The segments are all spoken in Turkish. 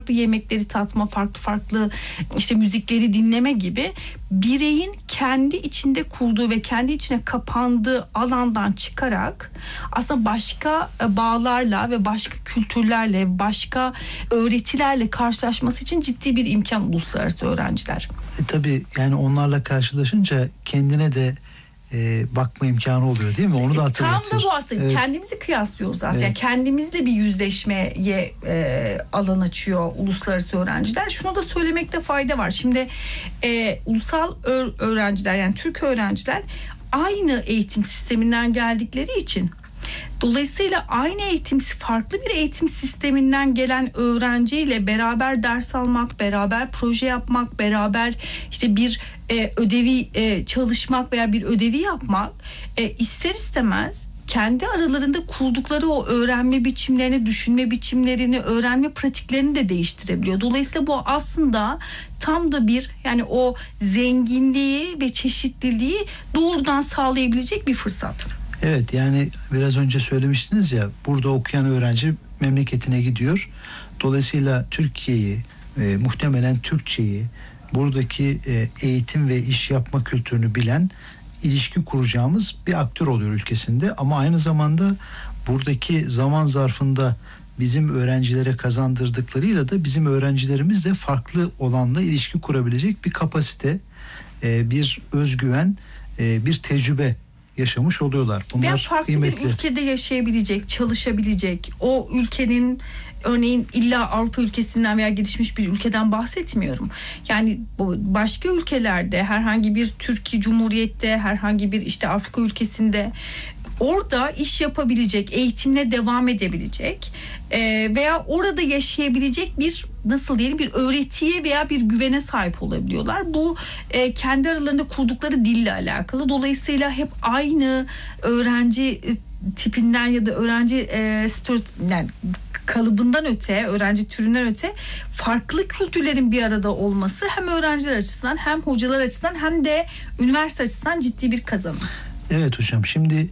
yemekleri tatma, farklı işte müzikleri dinleme gibi bireyin kendi içinde kurduğu ve kendi içine kapandığı alandan çıkarak aslında başka bağlarla ve başka kültürlerle, başka öğretilerle karşılaşması için ciddi bir imkan uluslararası öğrenciler. Tabii yani onlarla karşılaşınca kendine de bakma imkanı oluyor değil mi? Onu da hatırlatıyor. Tam da bu aslında. Evet. Kendimizi kıyaslıyoruz aslında. Evet. Yani kendimizle bir yüzleşmeye alan açıyor uluslararası öğrenciler. Şunu da söylemekte fayda var. Şimdi ulusal öğrenciler, yani Türk öğrenciler aynı eğitim sisteminden geldikleri için, dolayısıyla aynı farklı bir eğitim sisteminden gelen öğrenciyle beraber ders almak, beraber proje yapmak, beraber işte bir ödevi çalışmak veya bir ödevi yapmak ister istemez kendi aralarında kurdukları o öğrenme biçimlerini, düşünme biçimlerini, öğrenme pratiklerini de değiştirebiliyor. Dolayısıyla bu aslında tam da bir, yani o zenginliği ve çeşitliliği doğrudan sağlayabilecek bir fırsat. Evet, yani biraz önce söylemiştiniz ya, burada okuyan öğrenci memleketine gidiyor. Dolayısıyla Türkiye'yi, muhtemelen Türkçeyi, buradaki eğitim ve iş yapma kültürünü bilen, ilişki kuracağımız bir aktör oluyor ülkesinde. Ama aynı zamanda buradaki zaman zarfında bizim öğrencilere kazandırdıklarıyla da bizim öğrencilerimiz de farklı olanla ilişki kurabilecek bir kapasite, bir özgüven, bir tecrübe yaşamış oluyorlar. Bunlar farklı kıymetli. Bir ülkede yaşayabilecek, çalışabilecek, o ülkenin, örneğin illa Avrupa ülkesinden veya gelişmiş bir ülkeden bahsetmiyorum. Yani başka ülkelerde, herhangi bir Türkiye Cumhuriyet'te, herhangi bir işte Afrika ülkesinde orada iş yapabilecek, eğitimine devam edebilecek veya orada yaşayabilecek bir, nasıl diyelim, bir öğretiye veya bir güvene sahip olabiliyorlar. Bu kendi aralarında kurdukları dille alakalı. Dolayısıyla hep aynı öğrenci tipinden ya da öğrenci yani kalıbından öte, öğrenci türünden öte farklı kültürlerin bir arada olması hem öğrenciler açısından hem hocalar açısından hem de üniversite açısından ciddi bir kazanım. Evet hocam, şimdi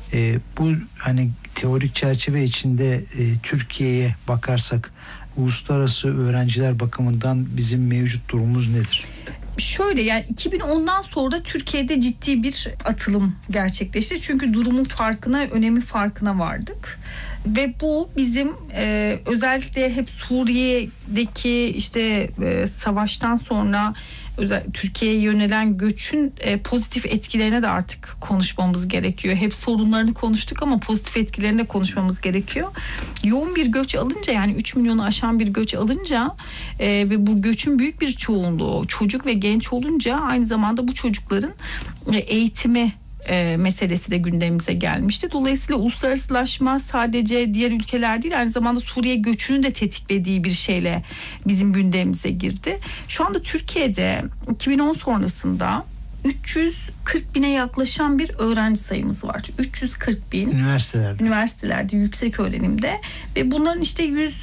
bu hani teorik çerçeve içinde Türkiye'ye bakarsak uluslararası öğrenciler bakımından bizim mevcut durumumuz nedir? Şöyle, yani 2010'dan sonra Türkiye'de ciddi bir atılım gerçekleşti. Çünkü durumun farkına, önemi farkına vardık. Ve bu bizim özellikle hep Suriye'deki işte savaştan sonra Türkiye'ye yönelen göçün pozitif etkilerine de artık konuşmamız gerekiyor. Hep sorunlarını konuştuk ama pozitif etkilerini de konuşmamız gerekiyor. Yoğun bir göç alınca, yani 3 milyonu aşan bir göç alınca ve bu göçün büyük bir çoğunluğu çocuk ve genç olunca aynı zamanda bu çocukların eğitimi meselesi de gündemimize gelmişti. Dolayısıyla uluslararasılaşma sadece diğer ülkeler değil, aynı zamanda Suriye göçünü de tetiklediği bir şeyle bizim gündemimize girdi. Şu anda Türkiye'de 2010 sonrasında 340 bine yaklaşan bir öğrenci sayımız var. 340 bin. Üniversitelerde, yüksek öğrenimde ve bunların işte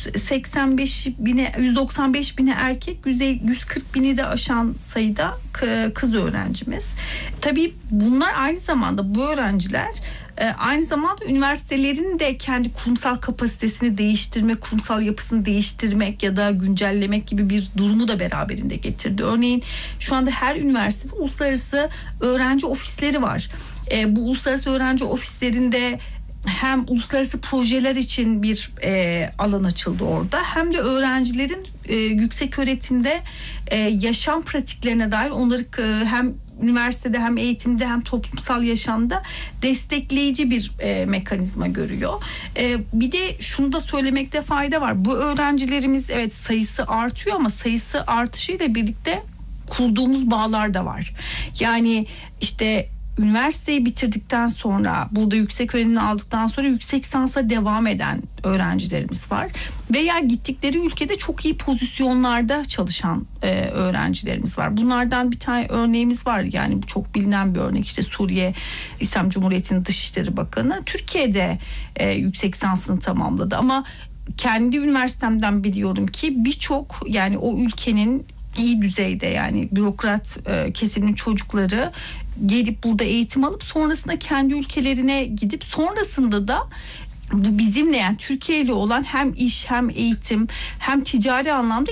195 bine erkek, 140 bini de aşan sayıda kız öğrencimiz. Tabii bunlar aynı zamanda, bu öğrenciler aynı zamanda üniversitelerin de kendi kurumsal kapasitesini değiştirmek, kurumsal yapısını değiştirmek ya da güncellemek gibi bir durumu da beraberinde getirdi. Örneğin şu anda her üniversitede uluslararası öğrenci ofisleri var. Bu uluslararası öğrenci ofislerinde hem uluslararası projeler için bir alan açıldı orada, hem de öğrencilerin yüksek öğretimde yaşam pratiklerine dair onları hem üniversitede hem eğitimde hem toplumsal yaşamda destekleyici bir mekanizma görüyor. Bir de şunu da söylemekte fayda var. Bu öğrencilerimiz, evet, sayısı artıyor ama sayısı artışıyla birlikte kurduğumuz bağlar da var. Yani işte üniversiteyi bitirdikten sonra, burada yüksek öğrenimini aldıktan sonra yüksek lisansa devam eden öğrencilerimiz var. Veya gittikleri ülkede çok iyi pozisyonlarda çalışan öğrencilerimiz var. Bunlardan bir tane örneğimiz var. Yani bu çok bilinen bir örnek. İşte Suriye İslam Cumhuriyeti'nin Dışişleri Bakanı Türkiye'de yüksek lisansını tamamladı. Ama kendi üniversitemden biliyorum ki birçok, yani o ülkenin iyi düzeyde, yani bürokrat kesimin çocukları gelip burada eğitim alıp sonrasında kendi ülkelerine gidip sonrasında da bu bizimle, yani Türkiye ile olan hem iş hem eğitim hem ticari anlamda